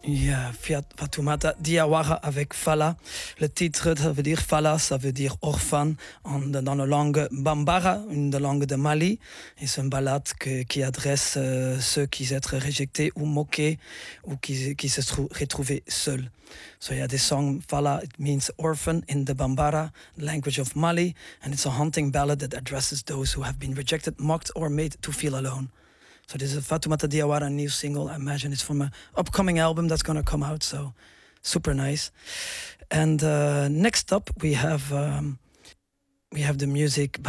Yeah, Fatoumata Diawara avec Fala. Le titre, ça veut dire Fala, ça veut dire orphan dans la langue Bambara, une langue de Mali. Et c'est une ballade qui adresse ceux qui sont rejetés ou moqués ou qui se retrouvent seuls. So yeah, this song, Fala, it means orphan in the Bambara language of Mali. And it's a haunting ballad that addresses those who have been rejected, mocked, or made to feel alone. So this is Fatoumata Diawara, new single. I imagine it's from an upcoming album that's going to come out. So super nice. And next up we have the music